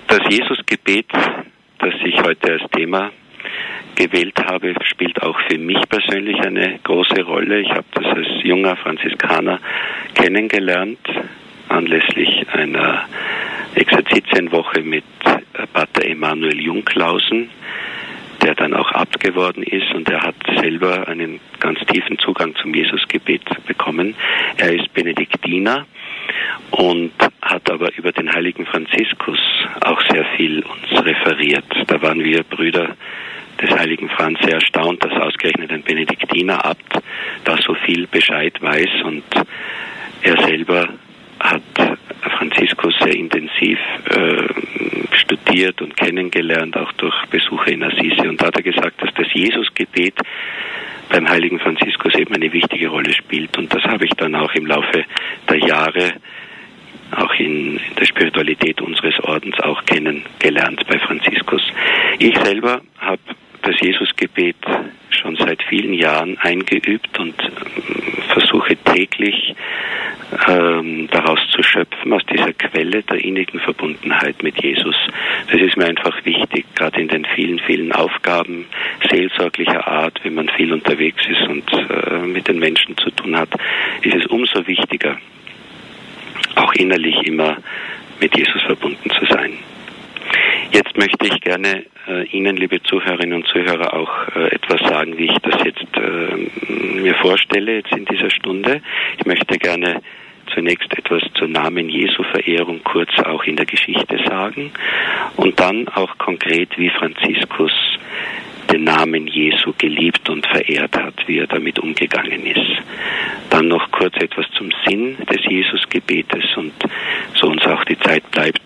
Das Jesusgebet, das ich heute als Thema gewählt habe, spielt auch für mich persönlich eine große Rolle. Ich habe das als junger Franziskaner kennengelernt, anlässlich einer Exerzitienwoche mit Pater Emanuel Jungklausen, der dann auch Abt geworden ist, und er hat selber einen ganz tiefen Zugang zum Jesusgebet bekommen. Er ist Benediktiner und hat aber über den heiligen Franziskus auch sehr viel uns referiert. Da waren wir Brüder des heiligen Franz sehr erstaunt, dass ausgerechnet ein Benediktiner-Abt da so viel Bescheid weiß, und er selber hat Franziskus sehr intensiv studiert und kennengelernt, auch durch Besuche in Assisi. Und da hat er gesagt, dass das Jesusgebet beim heiligen Franziskus eben eine wichtige Rolle spielt. Und das habe ich dann auch im Laufe der Jahre auch in der Spiritualität unseres Ordens auch kennengelernt bei Franziskus. Ich selber habe das Jesusgebet schon seit vielen Jahren eingeübt und versuche täglich daraus zu schöpfen, aus dieser Quelle der innigen Verbundenheit mit Jesus. Das ist mir einfach wichtig, gerade in den vielen, vielen Aufgaben seelsorglicher Art, wenn man viel unterwegs ist und mit den Menschen zu tun hat, ist es umso wichtiger, auch innerlich immer mit Jesus verbunden zu sein. Jetzt möchte ich gerne Ihnen, liebe Zuhörerinnen und Zuhörer, auch etwas sagen, wie ich das jetzt mir vorstelle, jetzt in dieser Stunde. Ich möchte gerne zunächst etwas zur Namen Jesu-Verehrung kurz auch in der Geschichte sagen und dann auch konkret, wie Franziskus den Namen Jesu geliebt und verehrt hat, wie er damit umgegangen ist. Dann noch kurz etwas zum Sinn des Jesusgebetes, und so uns auch die Zeit bleibt,